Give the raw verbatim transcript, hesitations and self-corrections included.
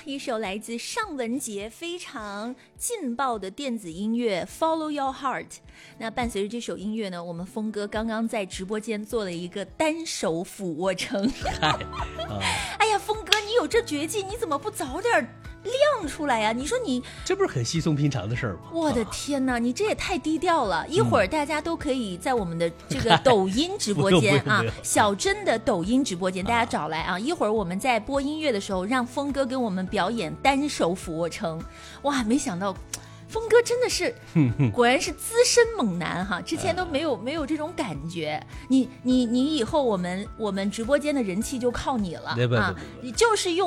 一首来自尚雯婕非常劲爆的电子音乐 Follow Your Heart。 那伴随着这首音乐呢，我们峰哥刚刚在直播间做了一个单手俯卧撑。哎呀，峰哥你有这绝技，你怎么不早点亮出来呀、啊？你说你这不是很稀松平常的事儿吗？ 我的天哪，你这也太低调了！一会儿大家都可以在我们的这个抖音直播间啊，小珍的抖音直播间，大家找来啊。一会儿我们在播音乐的时候，让峰哥给我们表演单手俯卧撑。哇，没想到峰哥真的是，果然是资深猛男哈！之前都没有没有这种感觉。你你你以后我们我们直播间的人气就靠你了啊！你就是用。